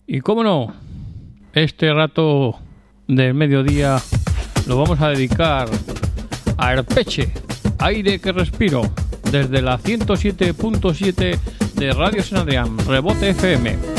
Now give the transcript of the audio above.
Y cómo no, este rato del mediodía lo vamos a dedicar a Arpeche, aire que respiro, desde la 107.7 de Radio San Adrián, Rebote FM.